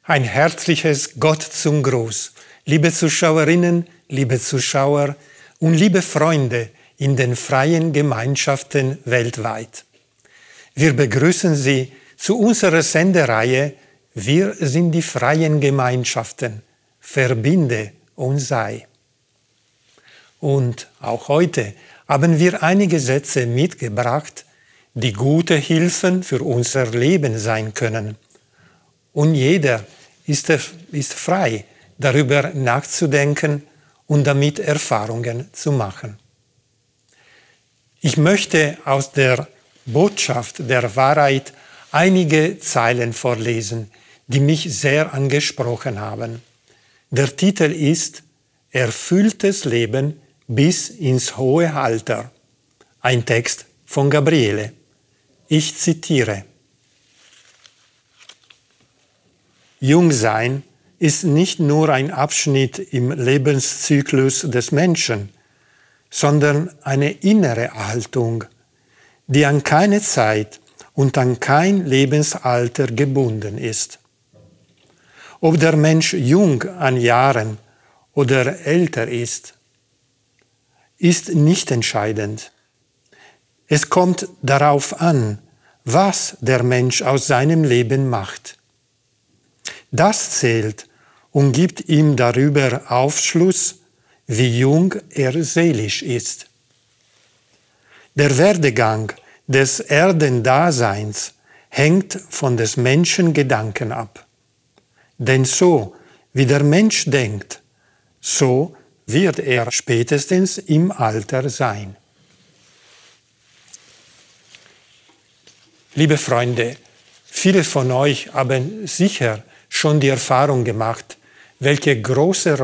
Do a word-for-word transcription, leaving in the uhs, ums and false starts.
Ein herzliches Gott zum Gruß, liebe Zuschauerinnen, liebe Zuschauer und liebe Freunde in den freien Gemeinschaften weltweit. Wir begrüßen Sie zu unserer Sendereihe Wir sind die freien Gemeinschaften. Verbinde und sei. Und auch heute haben wir einige Sätze mitgebracht, die gute Hilfen für unser Leben sein können. Und jeder ist, ist frei, darüber nachzudenken und damit Erfahrungen zu machen. Ich möchte aus der Botschaft der Wahrheit einige Zeilen vorlesen, die mich sehr angesprochen haben. Der Titel ist Erfülltes Leben bis ins hohe Alter. Ein Text von Gabriele. Ich zitiere. Jungsein ist nicht nur ein Abschnitt im Lebenszyklus des Menschen, sondern eine innere Haltung, die an keine Zeit und an kein Lebensalter gebunden ist. Ob der Mensch jung an Jahren oder älter ist, ist nicht entscheidend. Es kommt darauf an, was der Mensch aus seinem Leben macht. Das zählt und gibt ihm darüber Aufschluss, wie jung er seelisch ist. Der Werdegang des Erdendaseins hängt von des Menschen Gedanken ab. Denn so, wie der Mensch denkt, so wird er spätestens im Alter sein. Liebe Freunde, viele von euch haben sicher schon die Erfahrung gemacht, welche große